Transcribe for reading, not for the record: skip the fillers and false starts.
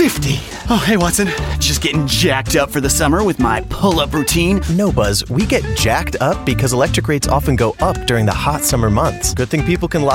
50. Oh, hey, Watson. Just getting jacked up for the summer with my pull-up routine. No, Buzz, we get jacked up because electric rates often go up during the hot summer months. Good thing people can